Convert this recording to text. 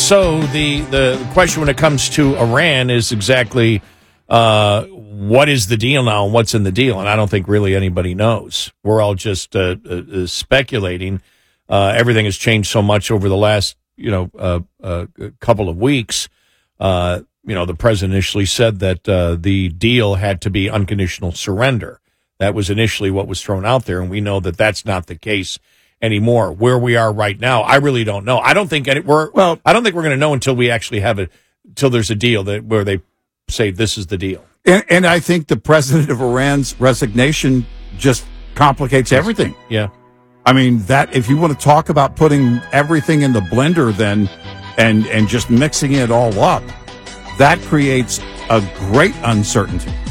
So the question when it comes to Iran is exactly what is the deal now and what's in the deal? And I don't think really anybody knows. We're all just speculating. Everything has changed so much over the last couple of weeks. The president initially said that the deal had to be unconditional surrender. That was initially what was thrown out there, and we know that that's not the case anymore. Where we are right now, I really don't know. I don't think we're going to know until we actually have until there's a deal where they say this is the deal. And I think the president of Iran's resignation just complicates everything. Yeah. I mean, that if you want to talk about putting everything in the blender then and just mixing it all up, that creates a great uncertainty.